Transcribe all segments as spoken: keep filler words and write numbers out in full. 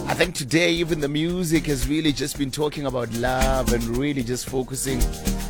I think today even the music has really just been talking about love and really just focusing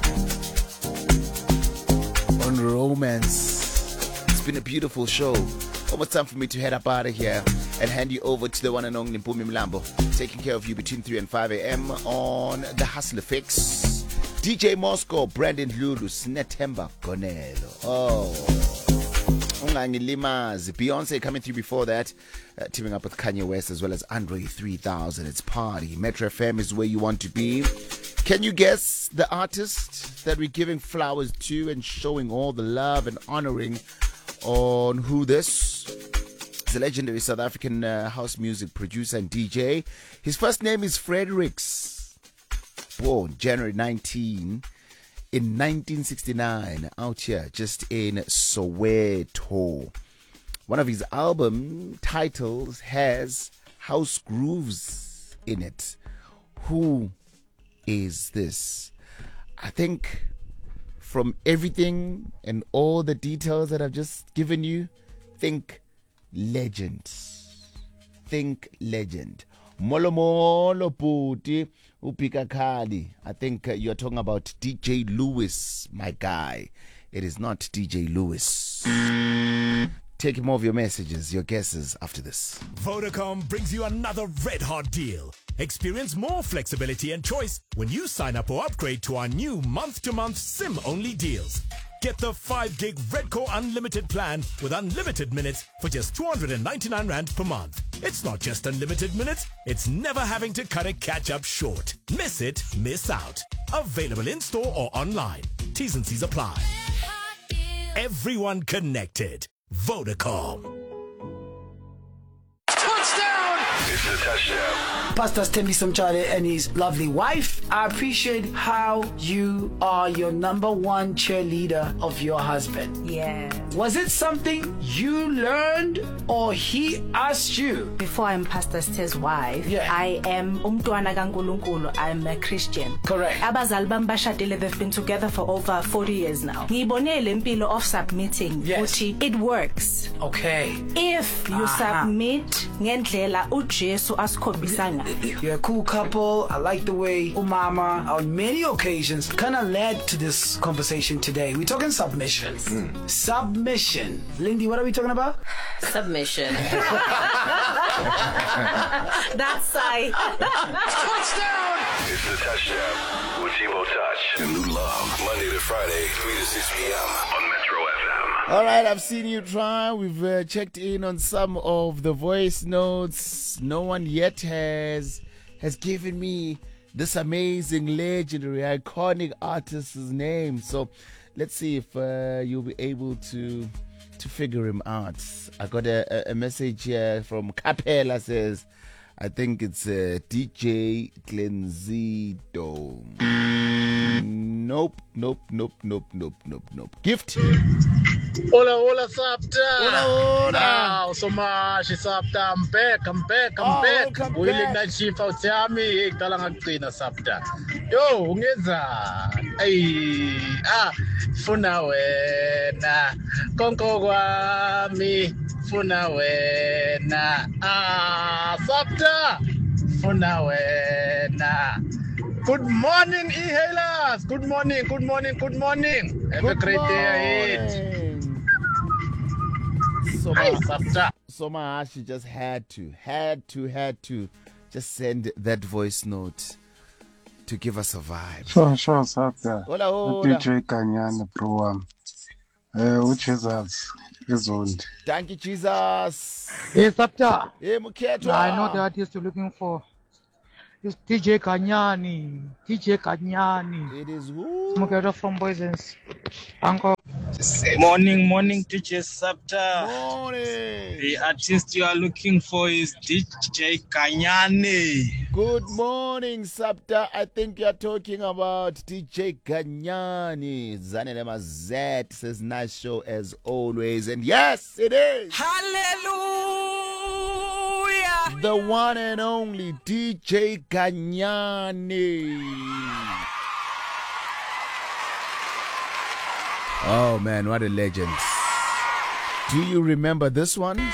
on romance. It's been a beautiful show. Almost time for me to head up out of here and hand you over to the one and only Mpumi Mlambo, taking care of you between three and five a.m. on the Hustler Fix. D J Moscow, Brandon Lulu, Snetemba Gonelo. Oh, Ungangilimazi. Beyonce coming through before that, uh, teaming up with Kanye West as well as Andre three thousand. It's party. Metro F M is where you want to be. Can you guess the artist that we're giving flowers to and showing all the love and honoring on who this? He's a legendary South African uh, house music producer and D J. His first name is Fredericks. Born January nineteenth in nineteen sixty-nine, out here just in Soweto. One of his album titles has House Grooves in it. Who is this? I think from everything and all the details that I've just given you, think legend. Think legend. Molo Molo Puti Upika Kali. I think uh, you're talking about D J Lewis, my guy. It is not D J Lewis. Take more of your messages, your guesses after this. Vodacom brings you another red hot deal. Experience more flexibility and choice when you sign up or upgrade to our new month-to-month SIM-only deals. Get the five gig Redcore Unlimited plan with unlimited minutes for just two hundred ninety-nine rand per month. It's not just unlimited minutes, it's never having to cut a catch-up short. Miss it, miss out. Available in-store or online. T's and C's apply. Everyone connected. Vodacom. Touchdown! It's a touchdown. Pastor Stembi Somchale and his lovely wife. I appreciate how you are your number one cheerleader of your husband. Yeah. Was it something you learned or he asked you? Before I'm Pastor Ste's wife, Yeah. I am umntwana kaNkulunkulu. I'm a Christian. Correct. Abazali bami bashadile, they've been together for over forty years now. Ngiyibone le mpilo of submitting. Yes. Uthi it works. Okay. If you Aha. submit ngendlela uJesu asikhombisa ngayo. You're a cool couple. I like the way Umama on many occasions kind of led to this conversation today. We're talking submission. Mm. Submission. Lindy, what are we talking about? Submission. That's I. Touchdown! It's the touchdown with Timo Touch. And New Love. Monday to Friday, three to six p.m. on Metro F M. All right, I've seen you try. We've uh, checked in on some of the voice notes. No one yet has has given me this amazing, legendary, iconic artist's name. So let's see if uh, you'll be able to to figure him out. I got a, a message here from Capella, says, I think it's uh, D J Glenzito. Nope, nope, nope, nope, nope, nope, nope. Gift. Hola, hola, Sapta. Hola, hola. Now, so much, Sapta. I'm back, I'm back, I'm Oh, back. welcome Willing back. that chief out yami, talang agtina, Sapta. Yo, ungeza. Ay, ah, funa wena. Konko wami, funa wena. Ah, Sapta. Funa wena. Good morning, e-hailers. Good morning, good morning, good morning. Have a Good great day ahead. morning. So Hi, my, Sapta. so my she just had to, had to, had to just send that voice note to give us a vibe. Sure, sure, Sapta. Hola, D hola. J Kanyana, bro. Um, uh, which is us, is owned. Thank you, Jesus. Hey, Sapta. Hey, Muketwa. I know the artist you're looking for. It's D J Kanyani. D J Kanyani. It is who? Muketa from Boysens. Uncle. Morning, morning, D J Sapta. Morning. The artist you are looking for is D J Kanyani. Good morning, Sapta. I think you're talking about D J Ganyani. Zanelema Z says nice show as always. And yes, it is. Hallelujah. The one and only D J Ganyani. Oh man, what a legend. Do you remember this one?